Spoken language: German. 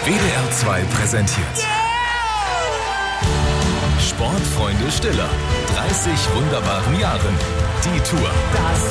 WDR 2 präsentiert. Sportfreunde Stiller. 30 wunderbaren Jahren. Die Tour. Das